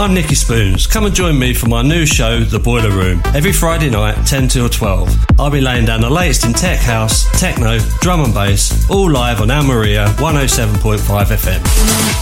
I'm Nicky Spoons. Come and join me for my new show, The Boiler Room, every Friday night, 10 till 12. I'll be laying down the latest in tech house, techno, drum and bass, all live on Al Maria 107.5 FM.